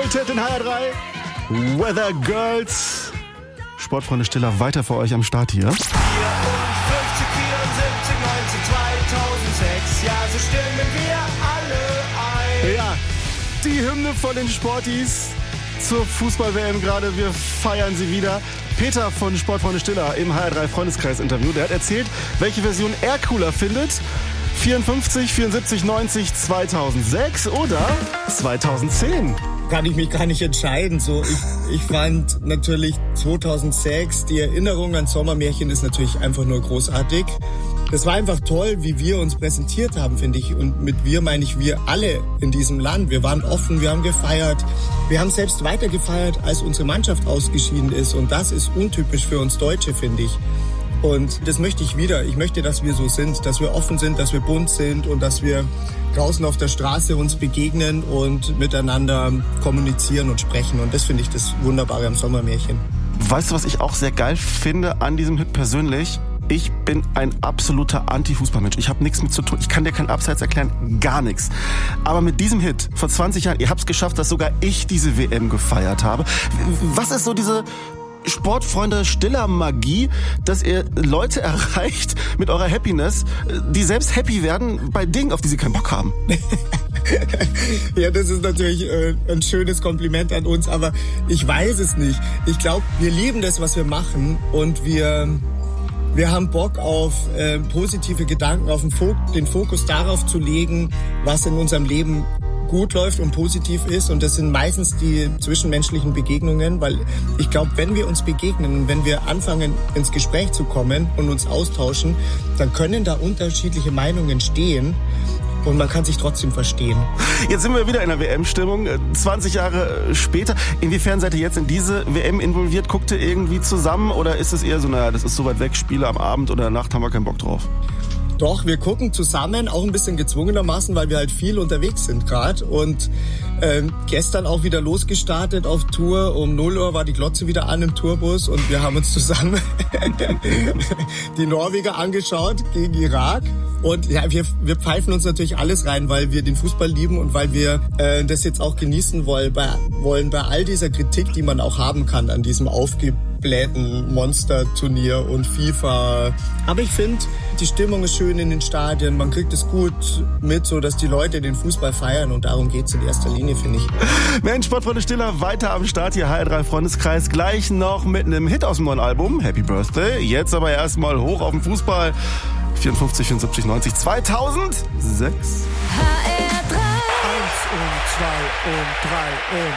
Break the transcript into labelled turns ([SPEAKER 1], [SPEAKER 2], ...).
[SPEAKER 1] Goldhit in HR3. Weather Girls. Sportfreunde Stiller weiter für euch am Start hier.
[SPEAKER 2] 54, 74, 90, 2006. Ja, so stimmen wir alle ein.
[SPEAKER 1] Ja, die Hymne von den Sportis zur Fußball-WM gerade. Wir feiern sie wieder. Peter von Sportfreunde Stiller im HR3 Freundeskreis-Interview, der hat erzählt, welche Version er cooler findet. 54, 74, 90, 2006 oder 2010.
[SPEAKER 3] Kann ich mich gar nicht entscheiden. So, ich fand natürlich 2006, die Erinnerung an Sommermärchen ist natürlich einfach nur großartig. Das war einfach toll, wie wir uns präsentiert haben, finde ich. Und mit wir meine ich wir alle in diesem Land. Wir waren offen, wir haben gefeiert. Wir haben selbst weiter gefeiert, als unsere Mannschaft ausgeschieden ist. Und das ist untypisch für uns Deutsche, finde ich. Und das möchte ich wieder. Ich möchte, dass wir so sind, dass wir offen sind, dass wir bunt sind und dass wir draußen auf der Straße uns begegnen und miteinander kommunizieren und sprechen. Und das finde ich das Wunderbare am Sommermärchen.
[SPEAKER 1] Weißt du, was ich auch sehr geil finde an diesem Hit persönlich? Ich bin ein absoluter Anti-Fußballmensch. Ich habe nichts mit zu tun. Ich kann dir kein Abseits erklären, gar nichts. Aber mit diesem Hit vor 20 Jahren, ihr habt es geschafft, dass sogar ich diese WM gefeiert habe. Was ist so diese Sportfreunde Stiller Magie, dass ihr Leute erreicht mit eurer Happiness, die selbst happy werden bei Dingen, auf die sie keinen Bock haben?
[SPEAKER 3] Ja, das ist natürlich ein schönes Kompliment an uns, aber ich weiß es nicht. Ich glaube, wir lieben das, was wir machen und wir haben Bock auf positive Gedanken, auf den Fokus darauf zu legen, was in unserem Leben gut läuft und positiv ist. Und das sind meistens die zwischenmenschlichen Begegnungen, weil ich glaube, wenn wir uns begegnen und wenn wir anfangen, ins Gespräch zu kommen und uns austauschen, dann können da unterschiedliche Meinungen stehen. Und man kann sich trotzdem verstehen.
[SPEAKER 1] Jetzt sind wir wieder in der WM-Stimmung, 20 Jahre später. Inwiefern seid ihr jetzt in diese WM involviert? Guckt ihr irgendwie zusammen oder ist es eher so, naja, das ist so weit weg, Spiele am Abend oder Nacht, haben wir keinen Bock drauf?
[SPEAKER 3] Doch, wir gucken zusammen, auch ein bisschen gezwungenermaßen, weil wir halt viel unterwegs sind gerade. Und gestern auch wieder losgestartet auf Tour. Um 0 Uhr war die Glotze wieder an im Tourbus und wir haben uns zusammen die Norweger angeschaut gegen Irak. Und ja, wir pfeifen uns natürlich alles rein, weil wir den Fußball lieben und weil wir das jetzt auch genießen wollen bei all dieser Kritik, die man auch haben kann an diesem aufgeblähten Monster-Turnier und FIFA. Aber ich finde, die Stimmung ist schön in den Stadien, man kriegt es gut mit, so dass die Leute den Fußball feiern und darum geht's in erster Linie, finde ich.
[SPEAKER 1] Mensch, Sportfreunde Stiller, weiter am Start hier, HR3 Freundeskreis, gleich noch mit einem Hit aus dem neuen Album, Happy Birthday. Jetzt aber erstmal hoch auf den Fußball, 54, 74, 90, 2006.
[SPEAKER 4] HR3.
[SPEAKER 2] 1 und 2 und 3 und